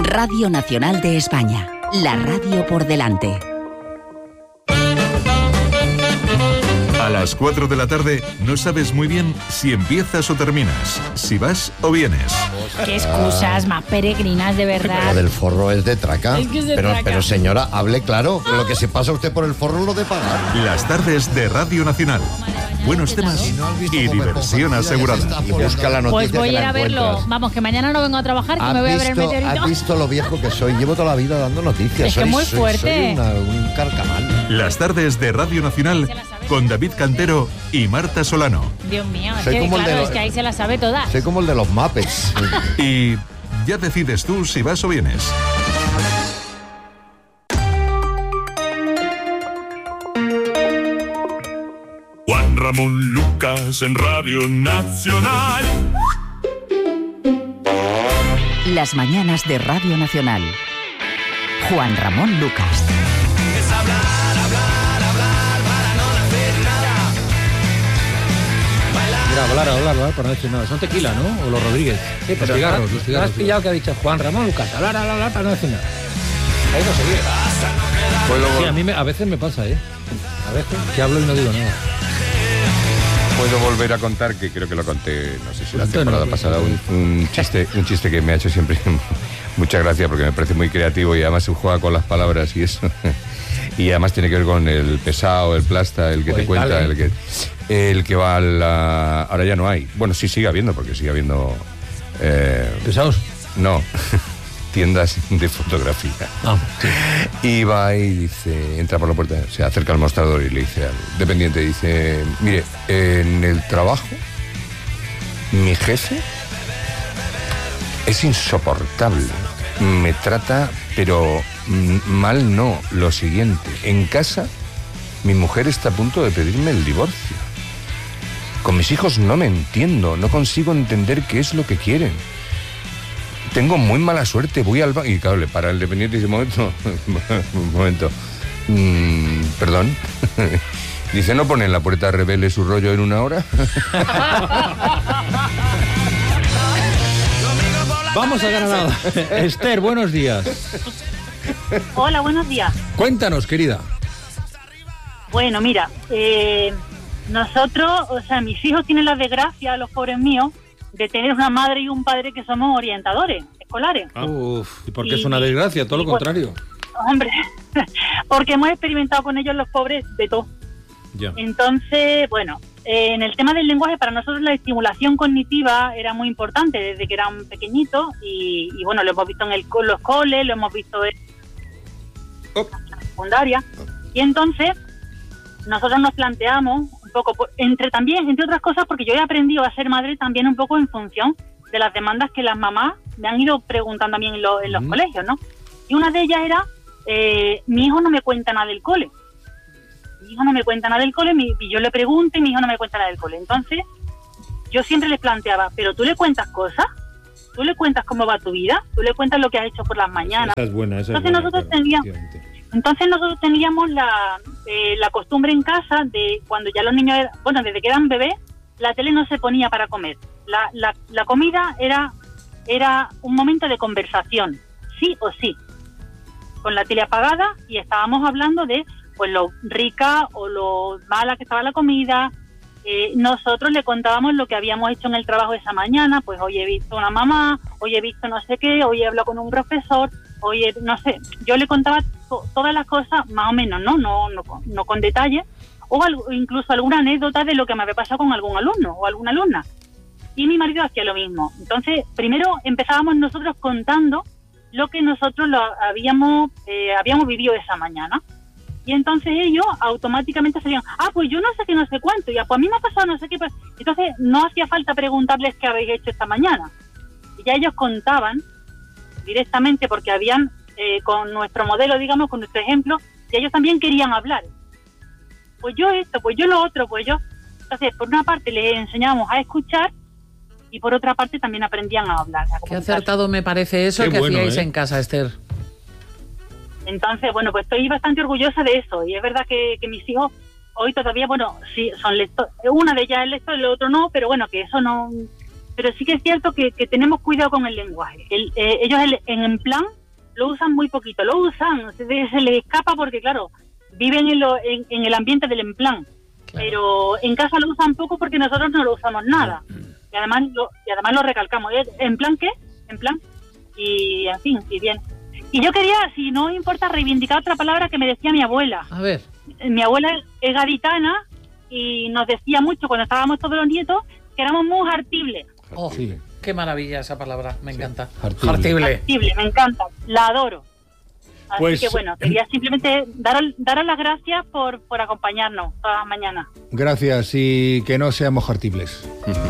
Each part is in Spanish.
Radio Nacional de España, la radio por delante. A las 4 de la tarde no sabes muy bien si empiezas o terminas, si vas o vienes. Qué excusas más peregrinas, de verdad. Lo del forro es de traca. Es que es de traca. Pero señora, hable claro. Lo que se pasa usted por el forro es lo de pagar. Las tardes de Radio Nacional. Buenos temas y diversión asegurada. Y busca la noticia. Pues voy a ir que la a verlo. encuentras. Vamos, que mañana no vengo a trabajar, que me voy a ver el meteorito. ¿Has visto lo viejo que soy? Llevo toda la vida dando noticias. Es que muy fuerte. Soy un carcamal. Las tardes de Radio Nacional con David Cantero y Marta Solano. Dios mío, es Soy que, como el claro, de es que ahí se las sabe todas. Soy como el de los Muppets. Y ya decides tú si vas o vienes. Juan Ramón Lucas en Radio Nacional. Las mañanas de Radio Nacional. Juan Ramón Lucas. Es hablar para no hacer nada. Hablar para no decir nada. Son Tequila, ¿no? O los Rodríguez. Sí, los cigarros. ¿Has pillado que ha dicho Juan Ramón Lucas? Hablar para no decir nada. Ahí no se viene. Sí, a mí a veces me pasa, ¿eh? A veces que hablo y no digo nada. Puedo volver a contar, que creo que lo conté, no sé si la temporada pasada, un chiste que me ha hecho siempre mucha gracia, porque me parece muy creativo y además se juega con las palabras y eso. Y además tiene que ver con el pesado, el plasta, el que te cuenta, el que va a la... Ahora ya no hay. Bueno, sí sigue habiendo, porque sigue habiendo... ¿Pesados? No, tiendas de fotografía. Sí. Y va y dice, entra por la puerta, se acerca al mostrador y le dice al dependiente, dice, mire, en el trabajo, mi jefe es insoportable, me trata, pero mal no, lo siguiente, en casa, mi mujer está a punto de pedirme el divorcio. Con mis hijos no me entiendo, no consigo entender qué es lo que quieren. Tengo muy mala suerte, voy al banco... Y claro, le para el dependiente y dice, un momento, perdón. Dice, ¿no pone en la puerta revele su rollo en 1 hora? Vamos a Granada. Esther, buenos días. Hola, buenos días. Cuéntanos, querida. Bueno, mira, nosotros, o sea, mis hijos tienen la desgracia, los pobres míos, de tener una madre y un padre que somos orientadores escolares. ¿Y por qué es una desgracia? Todo lo contrario. Hombre, porque hemos experimentado con ellos los pobres de todo. Ya. Entonces, bueno, en el tema del lenguaje, para nosotros la estimulación cognitiva era muy importante desde que eran pequeñitos y bueno, lo hemos visto en los coles, lo hemos visto en la secundaria. Y entonces, nosotros nos planteamos un poco, entre otras cosas, porque yo he aprendido a ser madre también un poco en función de las demandas que las mamás me han ido preguntando a mí en los colegios, ¿no? Y una de ellas era, mi hijo no me cuenta nada del cole. Mi hijo no me cuenta nada del cole, y yo le pregunto y mi hijo no me cuenta nada del cole. Entonces, yo siempre les planteaba, ¿pero tú le cuentas cosas? ¿Tú le cuentas cómo va tu vida? ¿Tú le cuentas lo que has hecho por las mañanas? Esa es buena, Entonces nosotros teníamos la costumbre en casa de cuando ya los niños, desde que eran bebés, la tele no se ponía para comer. La comida era un momento de conversación, sí o sí, con la tele apagada, y estábamos hablando de pues lo rica o lo mala que estaba la comida. Nosotros le contábamos lo que habíamos hecho en el trabajo esa mañana, pues hoy he visto una mamá, hoy he visto no sé qué, hoy he hablado con un profesor, hoy no sé, yo le contaba todas las cosas más o menos, no con detalle, o incluso alguna anécdota de lo que me había pasado con algún alumno o alguna alumna. Y mi marido hacía lo mismo. Entonces, primero empezábamos nosotros contando lo que nosotros habíamos vivido esa mañana. Y entonces ellos automáticamente salían, pues yo no sé qué, no sé cuánto, y pues a mí me ha pasado no sé qué. Entonces no hacía falta preguntarles qué habéis hecho esta mañana. Y ya ellos contaban directamente, porque habían, con nuestro modelo, digamos, con nuestro ejemplo, y ellos también querían hablar. Pues yo esto, pues yo lo otro, pues yo... Entonces, por una parte les enseñábamos a escuchar y por otra parte también aprendían a hablar. Qué acertado me parece eso. Qué que bueno, hacíais en casa, Esther. Entonces, pues estoy bastante orgullosa de eso, y es verdad que mis hijos hoy todavía, sí, son lectores, una de ellas es lector, el otro no, pero bueno, que eso no pero sí que es cierto que tenemos cuidado con el lenguaje. Ellos en plan lo usan muy poquito, lo usan, se les escapa porque, claro, viven en el ambiente del en plan, claro. Pero en casa lo usan poco porque nosotros no lo usamos nada. Y además lo recalcamos. ¿En plan qué? En plan. Y, en fin, y bien. Y yo quería, si no importa, reivindicar otra palabra que me decía mi abuela. A ver. Mi abuela es gaditana y nos decía mucho cuando estábamos todos los nietos que éramos muy hartibles. Oh, sí. Qué maravilla esa palabra, me encanta. Hartible, me encanta, la adoro. Así pues, que bueno, quería simplemente daros las gracias por acompañarnos todas las mañanas. Gracias y que no seamos hartibles.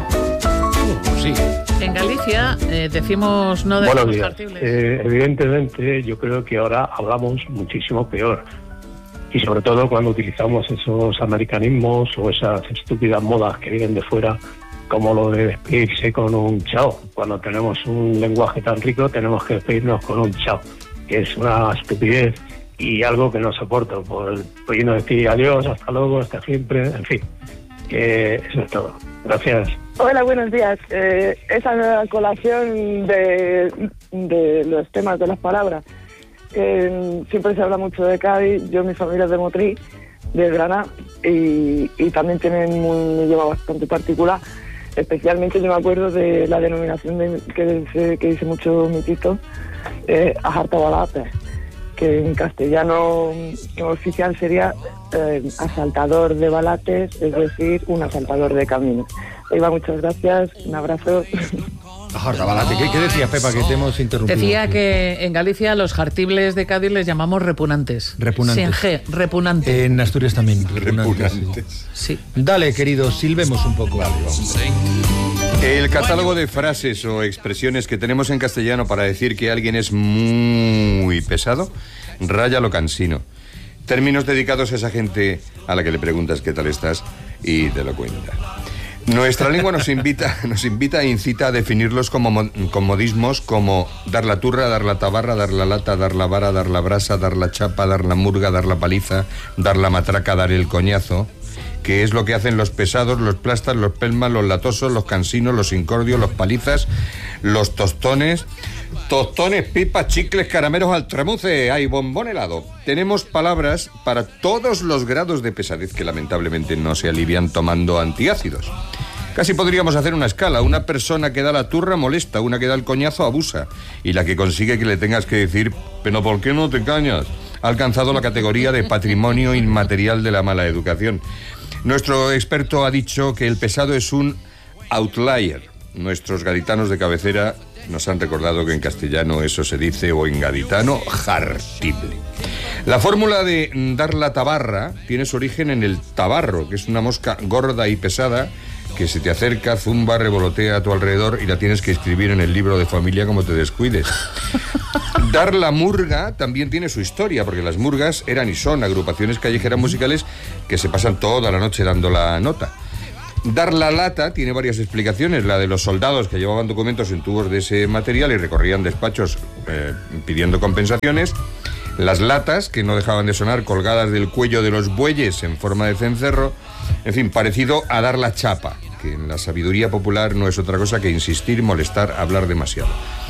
Sí. En Galicia decimos no de los hartibles. Evidentemente yo creo que ahora hablamos muchísimo peor. Y sobre todo cuando utilizamos esos americanismos o esas estúpidas modas que vienen de fuera, como lo de despedirse con un chao. Cuando tenemos un lenguaje tan rico tenemos que despedirnos con un chao, que es una estupidez y algo que no soporto. Pudiendo decir adiós, hasta luego, hasta siempre, en fin. Eso es todo. Gracias. Hola, buenos días. Esa colación de los temas de las palabras. Siempre se habla mucho de Cádiz. Yo, mi familia es de Motril, de Granada, y también tienen un idioma bastante particular. Especialmente yo me acuerdo de la denominación que dice mucho mi tito, ajartabalates, que en castellano oficial sería asaltador de balates, es decir, un asaltador de caminos. Eva, muchas gracias, un abrazo. ¿Qué decías, Pepa, que te hemos interrumpido? Decía que en Galicia los hartibles de Cádiz les llamamos repugnantes. Repugnantes. Sin G, repugnante. En Asturias también, repugnantes. Sí. Dale, queridos, silbemos un poco. Vale, vamos. El catálogo de frases o expresiones que tenemos en castellano para decir que alguien es muy pesado raya lo cansino. Términos dedicados a esa gente a la que le preguntas qué tal estás y te lo cuenta. Nuestra lengua nos invita e incita a definirlos con modismos como dar la turra, dar la tabarra, dar la lata, dar la vara, dar la brasa, dar la chapa, dar la murga, dar la paliza, dar la matraca, dar el coñazo, que es lo que hacen los pesados, los plastas, los pelmas, los latosos, los cansinos, los incordios, los palizas, los tostones, pipas, chicles, caramelos al tramuce, hay bombón helado. Tenemos palabras para todos los grados de pesadez que lamentablemente no se alivian tomando antiácidos. Casi podríamos hacer una escala. Una persona que da la turra molesta, una que da el coñazo abusa, y la que consigue que le tengas que decir «¿pero por qué no te cañas?», ha alcanzado la categoría de patrimonio inmaterial de la mala educación. Nuestro experto ha dicho que el pesado es un outlier. Nuestros gaditanos de cabecera nos han recordado que en castellano eso se dice, o en gaditano, hartible. La fórmula de dar la tabarra tiene su origen en el tabarro, que es una mosca gorda y pesada que se te acerca, zumba, revolotea a tu alrededor y la tienes que escribir en el libro de familia como te descuides. Dar la murga también tiene su historia, porque las murgas eran y son agrupaciones callejeras musicales que se pasan toda la noche dando la nota. Dar la lata tiene varias explicaciones. La de los soldados que llevaban documentos en tubos de ese material y recorrían despachos pidiendo compensaciones. Las latas, que no dejaban de sonar colgadas del cuello de los bueyes en forma de cencerro. En fin, parecido a dar la chapa, que en la sabiduría popular no es otra cosa que insistir, molestar, hablar demasiado.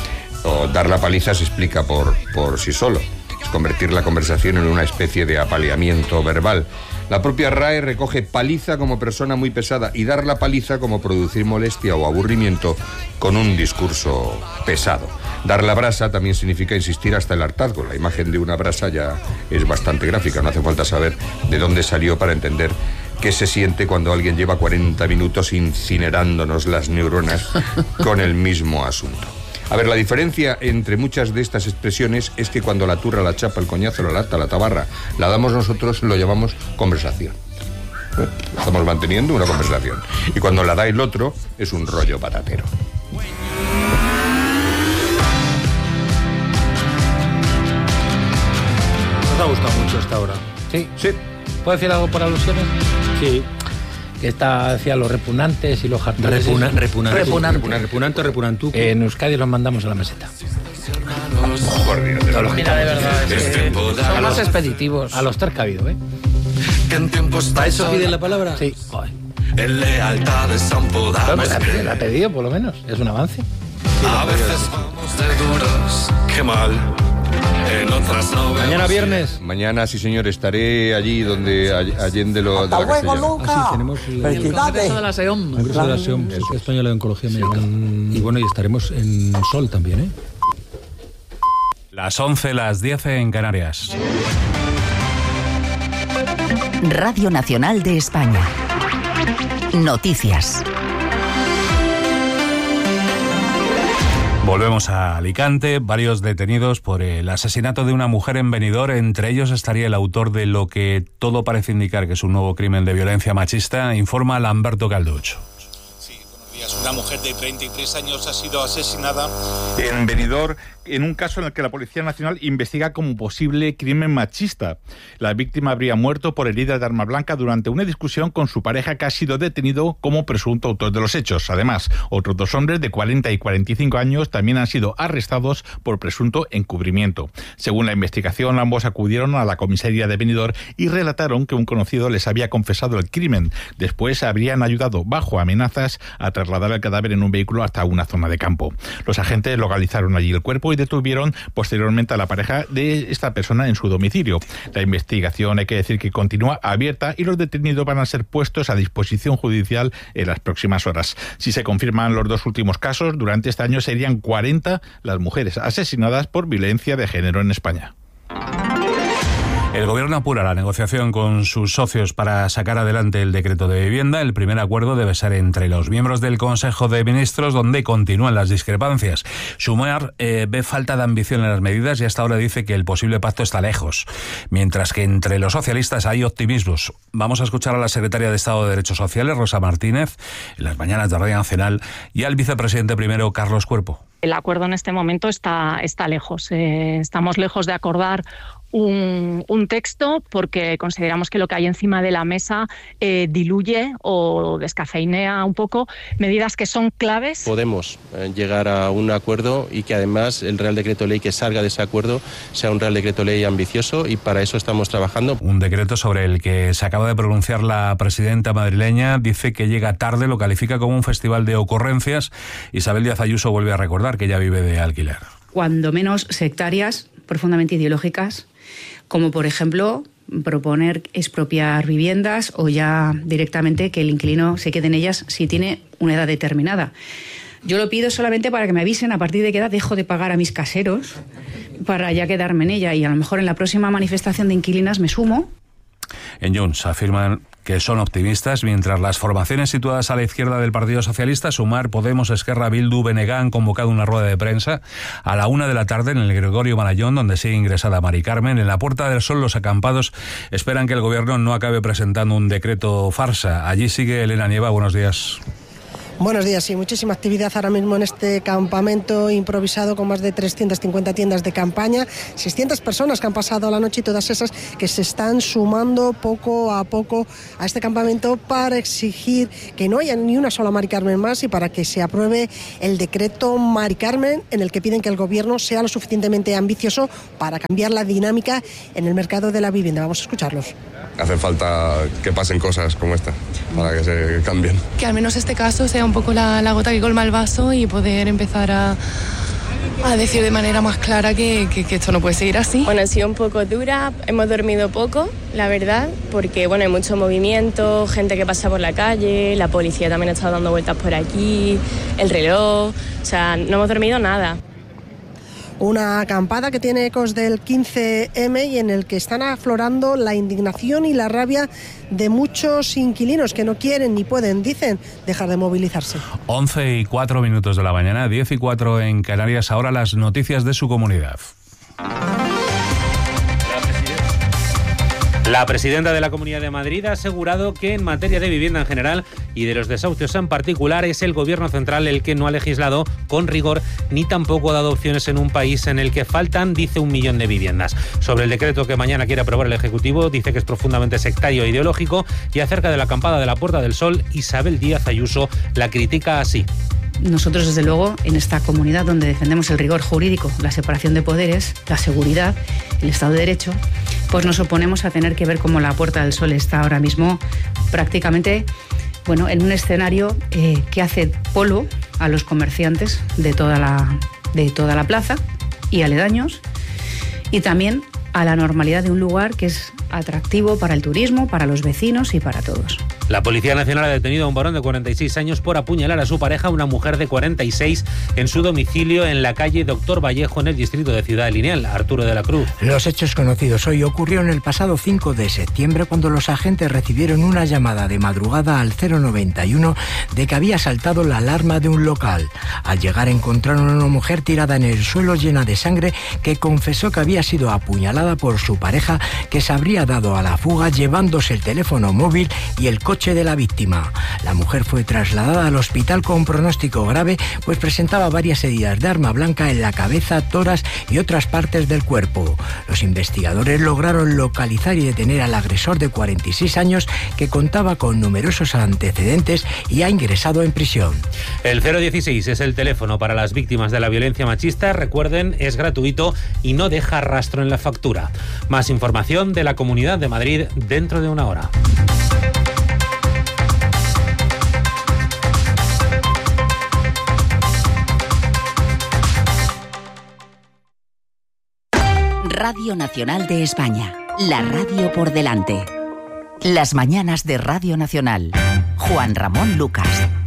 O dar la paliza se explica por sí solo. Es convertir la conversación en una especie de apaleamiento verbal. La propia RAE recoge paliza como persona muy pesada y dar la paliza como producir molestia o aburrimiento con un discurso pesado. Dar la brasa también significa insistir hasta el hartazgo. La imagen de una brasa ya es bastante gráfica, no hace falta saber de dónde salió para entender qué se siente cuando alguien lleva 40 minutos incinerándonos las neuronas con el mismo asunto. A ver, la diferencia entre muchas de estas expresiones es que cuando la turra, la chapa, el coñazo, la lata, la tabarra, la damos nosotros, lo llamamos conversación. Estamos manteniendo una conversación. Y cuando la da el otro, es un rollo patatero. Nos ha gustado mucho esta hora. Sí. Sí. ¿Puedo decir algo por alusiones? Sí. Que decía los repugnantes y los hartibles. Repugnante o repugnantú. En Euskadi los mandamos a la meseta. Mira, de verdad, son más expeditivos. A los ter cabido, ¿eh? ¿Para eso piden la palabra? Sí. Joder. en lealtades son podamos. La ha pedido, por lo menos. Es un avance. A veces vamos de duros, qué mal. En otras no. Mañana viernes. Mañana, sí señor, estaré allí donde Allende de la Castellana. Sí, tenemos el Congreso de la SEOM. El Congreso de la SEOM, Sociedad Española de Oncología Médica. Y bueno, y estaremos en Sol también, ¿eh? Las 11, las 10 en Canarias. Radio Nacional de España. Noticias. Volvemos a Alicante. Varios detenidos por el asesinato de una mujer en Benidorm. Entre ellos estaría el autor de lo que todo parece indicar que es un nuevo crimen de violencia machista, informa Lamberto Calducho. Una mujer de 33 años ha sido asesinada en Benidorm en un caso en el que la Policía Nacional investiga como posible crimen machista. La víctima habría muerto por heridas de arma blanca durante una discusión con su pareja, que ha sido detenido como presunto autor de los hechos. Además, otros dos hombres de 40 y 45 años también han sido arrestados por presunto encubrimiento. Según la investigación, ambos acudieron a la comisaría de Benidorm y relataron que un conocido les había confesado el crimen. Después habrían ayudado bajo amenazas a trasladar el cadáver en un vehículo hasta una zona de campo. Los agentes localizaron allí el cuerpo y detuvieron posteriormente a la pareja de esta persona en su domicilio. La investigación, hay que decir, que continúa abierta y los detenidos van a ser puestos a disposición judicial en las próximas horas. Si se confirman los dos últimos casos, durante este año serían 40 las mujeres asesinadas por violencia de género en España. El Gobierno apura la negociación con sus socios para sacar adelante el decreto de vivienda. El primer acuerdo debe ser entre los miembros del Consejo de Ministros, donde continúan las discrepancias. Sumar ve falta de ambición en las medidas y hasta ahora dice que el posible pacto está lejos, mientras que entre los socialistas hay optimismos. Vamos a escuchar a la secretaria de Estado de Derechos Sociales, Rosa Martínez, en las mañanas de Radio Nacional, y al vicepresidente primero, Carlos Cuerpo. El acuerdo en este momento está lejos. Estamos lejos de acordar un texto porque consideramos que lo que hay encima de la mesa diluye o descafeinea un poco medidas que son claves. Podemos llegar a un acuerdo y que además el Real Decreto Ley que salga de ese acuerdo sea un Real Decreto Ley ambicioso, y para eso estamos trabajando. Un decreto sobre el que se acaba de pronunciar la presidenta madrileña. Dice que llega tarde, lo califica como un festival de ocurrencias. Isabel Díaz Ayuso vuelve a recordar que ella vive de alquiler. Cuando menos sectarias, profundamente ideológicas, como por ejemplo proponer expropiar viviendas o ya directamente que el inquilino se quede en ellas si tiene una edad determinada. Yo lo pido solamente para que me avisen a partir de qué edad dejo de pagar a mis caseros para ya quedarme en ella, y a lo mejor en la próxima manifestación de inquilinas me sumo. En Junts afirman que son optimistas, mientras las formaciones situadas a la izquierda del Partido Socialista, Sumar, Podemos, Esquerra, Bildu, BNG, han convocado una rueda de prensa a la 1 de la tarde en el Gregorio Marañón, donde sigue ingresada Mari Carmen. En la Puerta del Sol, los acampados esperan que el Gobierno no acabe presentando un decreto farsa. Allí sigue Elena Nieva. Buenos días. Buenos días, sí, muchísima actividad ahora mismo en este campamento improvisado con más de 350 tiendas de campaña, 600 personas que han pasado la noche y todas esas que se están sumando poco a poco a este campamento para exigir que no haya ni una sola Mari Carmen más y para que se apruebe el decreto Mari Carmen, en el que piden que el Gobierno sea lo suficientemente ambicioso para cambiar la dinámica en el mercado de la vivienda. Vamos a escucharlos. Hace falta que pasen cosas como esta para que se cambien. Que al menos este caso sea un poco la gota que colma el vaso y poder empezar a decir de manera más clara que esto no puede seguir así. Bueno, ha sido un poco dura, hemos dormido poco, la verdad, porque bueno, hay mucho movimiento, gente que pasa por la calle, la policía también ha estado dando vueltas por aquí, el reloj, o sea, no hemos dormido nada. Una acampada que tiene ecos del 15M y en el que están aflorando la indignación y la rabia de muchos inquilinos que no quieren ni pueden, dicen, dejar de movilizarse. 11:04 de la mañana, 10:04 en Canarias. Ahora las noticias de su comunidad. La presidenta de la Comunidad de Madrid ha asegurado que en materia de vivienda en general y de los desahucios en particular es el Gobierno central el que no ha legislado con rigor ni tampoco ha dado opciones en un país en el que faltan, dice, 1 millón de viviendas. Sobre el decreto que mañana quiere aprobar el Ejecutivo, dice que es profundamente sectario e ideológico, y acerca de la acampada de la Puerta del Sol, Isabel Díaz Ayuso la critica así. Nosotros, desde luego, en esta comunidad donde defendemos el rigor jurídico, la separación de poderes, la seguridad, el Estado de Derecho, pues nos oponemos a tener que ver cómo la Puerta del Sol está ahora mismo prácticamente bueno, en un escenario que hace polvo a los comerciantes de toda la plaza y aledaños, y también a la normalidad de un lugar que es atractivo para el turismo, para los vecinos y para todos. La Policía Nacional ha detenido a un varón de 46 años por apuñalar a su pareja, una mujer de 46, en su domicilio en la calle Doctor Vallejo, en el distrito de Ciudad Lineal. Arturo de la Cruz. Los hechos conocidos hoy ocurrieron el pasado 5 de septiembre, cuando los agentes recibieron una llamada de madrugada al 091 de que había saltado la alarma de un local. Al llegar encontraron a una mujer tirada en el suelo, llena de sangre, que confesó que había sido apuñalada por su pareja, que se habría dado a la fuga llevándose el teléfono móvil y el coche de la víctima. La mujer fue trasladada al hospital con pronóstico grave, pues presentaba varias heridas de arma blanca en la cabeza, tórax y otras partes del cuerpo. Los investigadores lograron localizar y detener al agresor de 46 años, que contaba con numerosos antecedentes y ha ingresado en prisión. El 016 es el teléfono para las víctimas de la violencia machista. Recuerden, es gratuito y no deja rastro en la factura. Más información de la Comunidad de Madrid dentro de una hora. Radio Nacional de España, la radio por delante. Las mañanas de Radio Nacional. Juan Ramón Lucas.